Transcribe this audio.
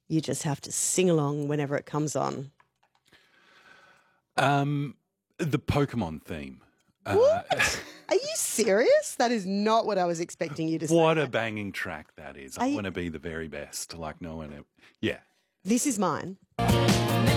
you just have to sing along whenever it comes on? The Pokemon theme. What? Are you serious? That is not what I was expecting you to say. What a banging track that is. I want to be the very best, like no one ever. Yeah. This is mine.